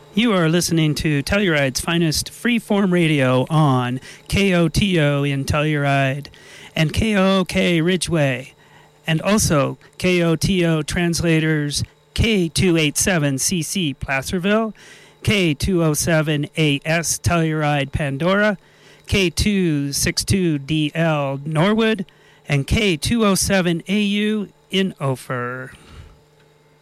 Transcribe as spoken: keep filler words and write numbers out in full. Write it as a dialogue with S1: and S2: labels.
S1: You are listening to Telluride's finest freeform radio on K O T O in Telluride and K O O K Ridgeway, and also K O T O translators K two eighty-seven C C Placerville, K two oh seven A S Telluride Pandora, K two sixty-two D L Norwood, and K two oh seven A U in Ophir.